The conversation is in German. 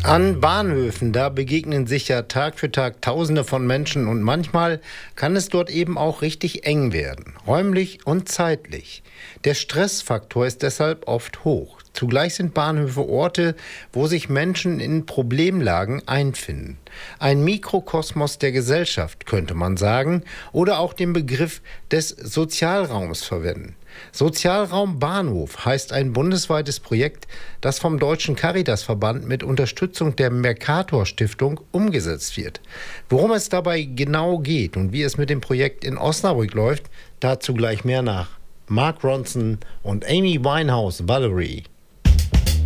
An Bahnhöfen, da begegnen sich ja Tag für Tag Tausende von Menschen und manchmal kann es dort eben auch richtig eng werden, räumlich und zeitlich. Der Stressfaktor ist deshalb oft hoch. Zugleich sind Bahnhöfe Orte, wo sich Menschen in Problemlagen einfinden. Ein Mikrokosmos der Gesellschaft, könnte man sagen, oder auch den Begriff des Sozialraums verwenden. Sozialraum Bahnhof heißt ein bundesweites Projekt, das vom Deutschen Caritasverband mit Unterstützung der Mercator Stiftung umgesetzt wird. Worum es dabei genau geht und wie es mit dem Projekt in Osnabrück läuft, dazu gleich mehr nach Mark Ronson und Amy Winehouse Valerie.